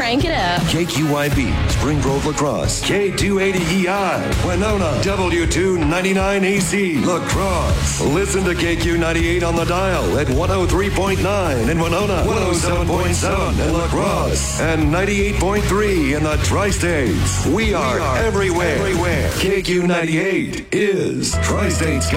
Crank it up. KQYB, Spring Grove Lacrosse. K280EI, Winona. W299AC, Lacrosse. Listen to KQ98 on the dial at 103.9 in Winona, 107.7 in Lacrosse, and 98.3 in the Tri-States. We are everywhere. KQ98 is Tri-States